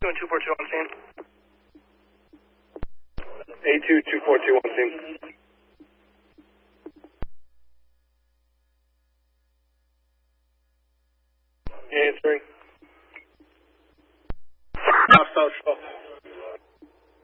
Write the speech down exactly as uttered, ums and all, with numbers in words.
Doing two four two on scene. A two two four two on scene. Answering. South Social.